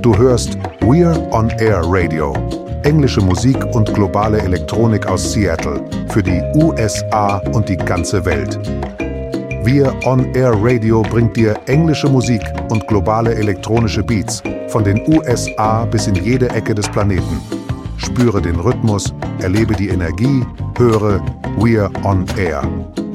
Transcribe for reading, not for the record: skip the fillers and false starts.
Du hörst We're on Air Radio. Englische Musik und globale Elektronik aus Seattle für die USA und die ganze Welt. We're on Air Radio bringt dir englische Musik und globale elektronische Beats von den USA bis in jede Ecke des Planeten. Spüre den Rhythmus, erlebe die Energie, höre We're on Air.